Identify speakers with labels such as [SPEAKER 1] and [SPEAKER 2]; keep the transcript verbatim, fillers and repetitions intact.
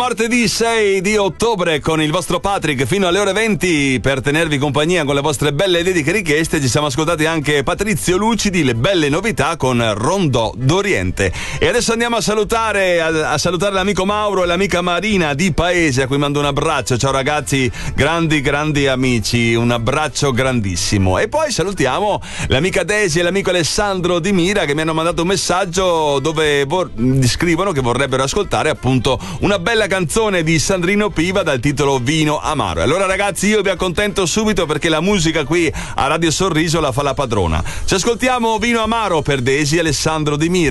[SPEAKER 1] martedì sei di ottobre con il vostro Patrick fino alle ore venti per tenervi compagnia con le vostre belle dediche richieste. Ci siamo ascoltati anche Patrizio Lucidi, le belle novità con Rondò d'Oriente. E adesso andiamo a salutare a, a salutare l'amico Mauro e l'amica Marina di Paese, a cui mando un abbraccio. Ciao ragazzi, grandi grandi amici, un abbraccio grandissimo. E poi salutiamo l'amica Desi e l'amico Alessandro di Mira, che mi hanno mandato un messaggio dove vor- scrivono che vorrebbero ascoltare appunto una bella canzone di Sandrino Piva dal titolo Vino Amaro. Allora ragazzi, io vi accontento subito perché la musica qui a Radio Sorriso la fa la padrona. Ci ascoltiamo Vino Amaro per Desi e Alessandro Di Mira.